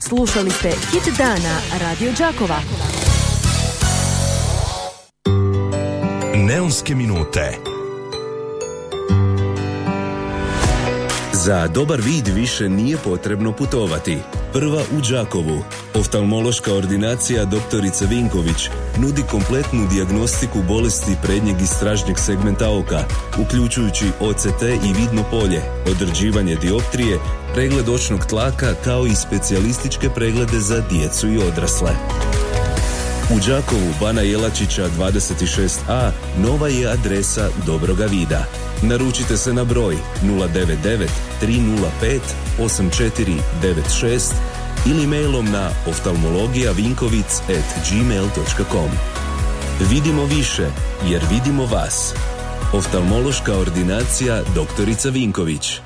Slušali ste Hit dana Radio Đakova. Neonske minute. Za dobar vid više nije potrebno putovati. Prva u Đakovu. Oftalmološka ordinacija doktorica Vinković nudi kompletnu dijagnostiku bolesti prednjeg i stražnjeg segmenta oka, uključujući OCT i vidno polje, određivanje dioptrije, pregled očnog tlaka kao i specijalističke preglede za djecu i odrasle. U Đakovu Bana Jelačića 26a nova je adresa dobroga vida. Naručite se na broj 099 305 8496 ili mailom na oftalmologijavinkovic@gmail.com. Vidimo više jer vidimo vas. Oftalmološka ordinacija doktorica Vinković.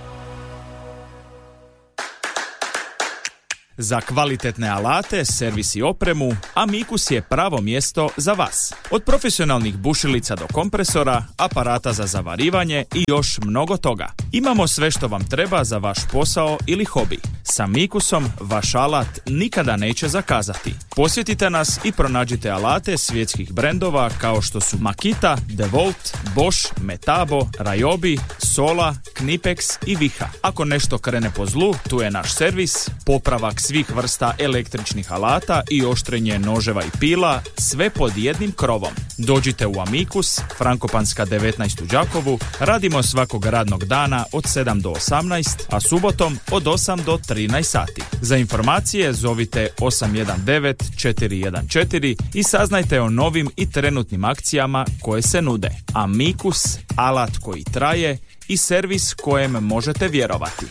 Za kvalitetne alate, servis i opremu, Amicus je pravo mjesto za vas. Od profesionalnih bušilica do kompresora, aparata za zavarivanje i još mnogo toga. Imamo sve što vam treba za vaš posao ili hobi. S Amicusom vaš alat nikada neće zakazati. Posjetite nas i pronađite alate svjetskih brendova kao što su Makita, DeWalt, Bosch, Metabo, Ryobi, Sola, Knipex i Viha. Ako nešto krene po zlu, tu je naš servis, popravak svih vrsta električnih alata i oštrenje noževa i pila, sve pod jednim krovom. Dođite u Amicus, Frankopanska 19 u Đakovu, radimo svakog radnog dana od 7 do 18, a subotom od 8 do 13 sati. Za informacije zovite 819 414 i saznajte o novim i trenutnim akcijama koje se nude. Amicus, alat koji traje i servis kojem možete vjerovati.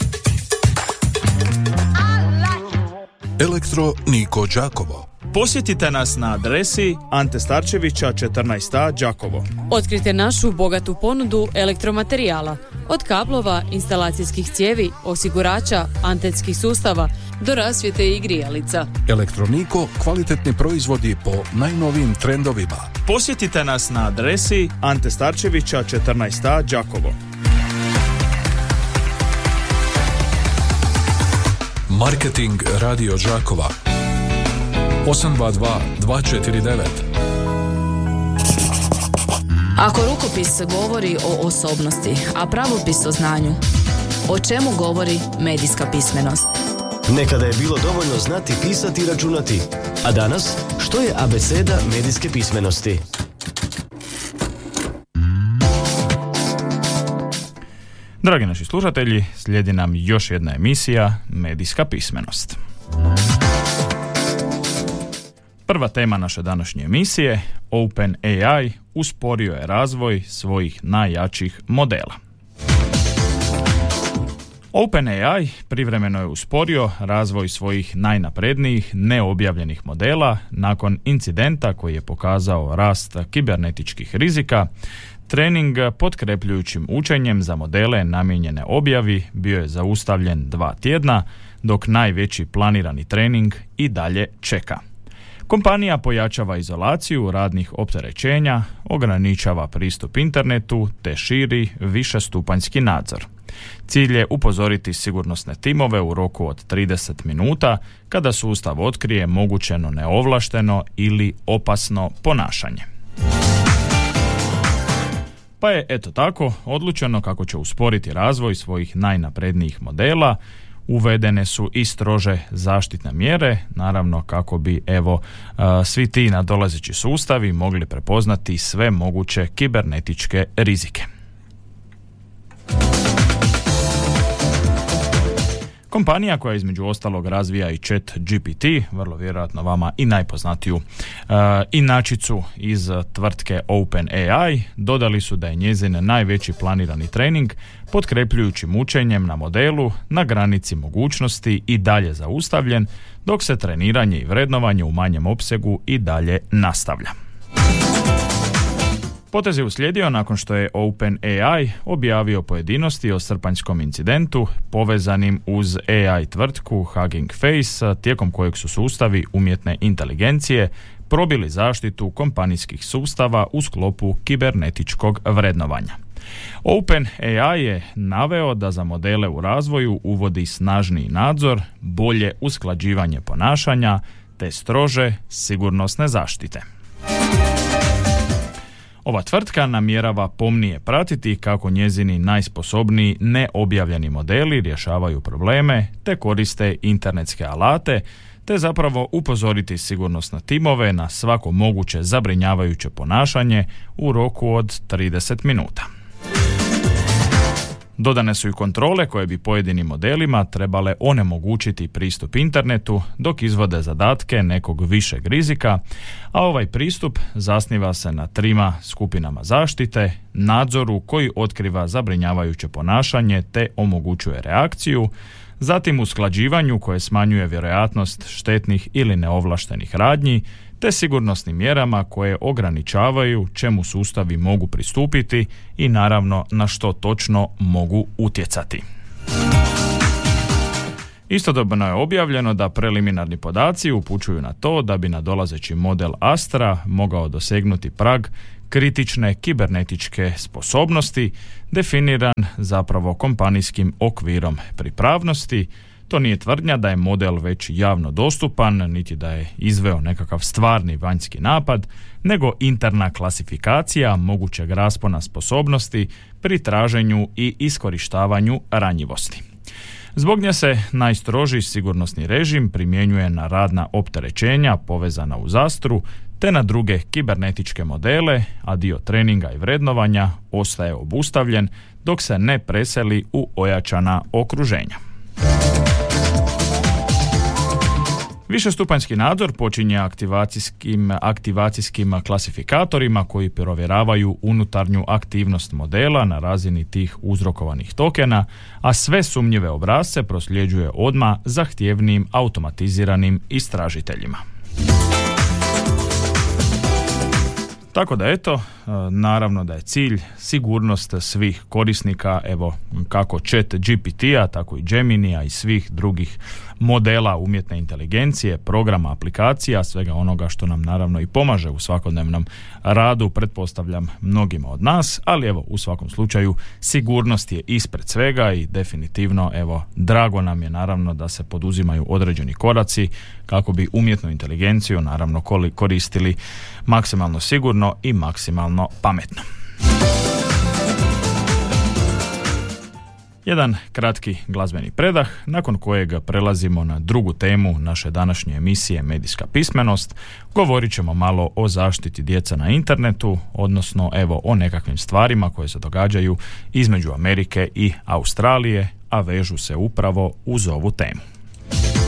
Elektro Niko Đakovo. Posjetite nas na adresi Ante Starčevića 14a Đakovo. Otkrite našu bogatu ponudu elektromaterijala, od kablova, instalacijskih cijevi, osigurača, antenskih sustava do rasvjete i grijalica. Elektroniko, kvalitetni proizvodi po najnovijim trendovima. Posjetite nas na adresi Ante Starčevića 14a Đakovo. Marketing Radio Đakova 822 249. Ako rukopis govori o osobnosti, a pravopis o znanju, o čemu govori medijska pismenost? Nekada je bilo dovoljno znati pisati i računati, a danas što je abeceda medijske pismenosti? Dragi naši slušatelji, slijedi nam još jedna emisija Medijska pismenost. Prva tema naše današnje emisije, OpenAI usporio je razvoj svojih najjačih modela. OpenAI privremeno je usporio razvoj svojih najnaprednijih neobjavljenih modela nakon incidenta koji je pokazao rast kibernetičkih rizika. Trening potkrepljujućim učenjem za modele namijenjene objavi bio je zaustavljen 2 tjedna, dok najveći planirani trening i dalje čeka. Kompanija pojačava izolaciju radnih opterećenja, ograničava pristup internetu te širi višestupanjski nadzor. Cilj je upozoriti sigurnosne timove u roku od 30 minuta kada sustav otkrije mogućeno neovlašteno ili opasno ponašanje. Pa je eto tako odlučeno kako će usporiti razvoj svojih najnaprednijih modela. Uvedene su i strože zaštitne mjere, naravno kako bi svi ti nadolazeći sustavi mogli prepoznati sve moguće kibernetičke rizike. Kompanija koja između ostalog razvija i ChatGPT, vrlo vjerojatno vama i najpoznatiju inačicu iz tvrtke OpenAI, dodali su da je njezin najveći planirani trening potkrepljujućim učenjem na modelu na granici mogućnosti i dalje zaustavljen, dok se treniranje i vrednovanje u manjem opsegu i dalje nastavlja. Potez je uslijedio nakon što je OpenAI objavio pojedinosti o srpanjskom incidentu povezanim uz AI tvrtku Hugging Face, tijekom kojeg su sustavi umjetne inteligencije probili zaštitu kompanijskih sustava u sklopu kibernetičkog vrednovanja. OpenAI je naveo da za modele u razvoju uvodi snažniji nadzor, bolje usklađivanje ponašanja te strože sigurnosne zaštite. Ova tvrtka namjerava pomnije pratiti kako njezini najsposobniji neobjavljeni modeli rješavaju probleme te koriste internetske alate, te zapravo upozoriti sigurnosne timove na svako moguće zabrinjavajuće ponašanje u roku od 30 minuta. Dodane su i kontrole koje bi pojedinim modelima trebale onemogućiti pristup internetu dok izvode zadatke nekog višeg rizika, a ovaj pristup zasniva se na 3 skupinama zaštite, nadzoru koji otkriva zabrinjavajuće ponašanje te omogućuje reakciju, zatim usklađivanju koje smanjuje vjerojatnost štetnih ili neovlaštenih radnji, te sigurnosnim mjerama koje ograničavaju čemu sustavi mogu pristupiti i naravno na što točno mogu utjecati. Istodobno je objavljeno da preliminarni podaci upućuju na to da bi nadolazeći model Astra mogao dosegnuti prag kritične kibernetičke sposobnosti definiran zapravo kompanijskim okvirom pripravnosti. To nije tvrdnja da je model već javno dostupan, niti da je izveo nekakav stvarni vanjski napad, nego interna klasifikacija mogućeg raspona sposobnosti pri traženju i iskorištavanju ranjivosti. Zbog nje se najstrožiji sigurnosni režim primjenjuje na radna opterećenja povezana uz Astru, te na druge kibernetičke modele, a dio treninga i vrednovanja ostaje obustavljen dok se ne preseli u ojačana okruženja. Višestupanjski nadzor počinje aktivacijskim klasifikatorima koji provjeravaju unutarnju aktivnost modela na razini tih uzrokovanih tokena, a sve sumnjive obrasce prosljeđuje odmah zahtjevnijim automatiziranim istražiteljima. Tako da eto, naravno da je cilj sigurnost svih korisnika, evo kako ChatGPT-a, tako i Gemini-a i svih drugih modela umjetne inteligencije, programa, aplikacija, svega onoga što nam naravno i pomaže u svakodnevnom radu, pretpostavljam mnogima od nas, ali evo u svakom slučaju sigurnost je ispred svega i definitivno evo drago nam je naravno da se poduzimaju određeni koraci kako bi umjetnu inteligenciju naravno koristili maksimalno sigurno i maksimalno pametno. Jedan kratki glazbeni predah, nakon kojeg prelazimo na drugu temu naše današnje emisije Medijska pismenost. Govorit ćemo malo o zaštiti djeca na internetu, odnosno evo o nekakvim stvarima koje se događaju između Amerike i Australije, a vežu se upravo uz ovu temu.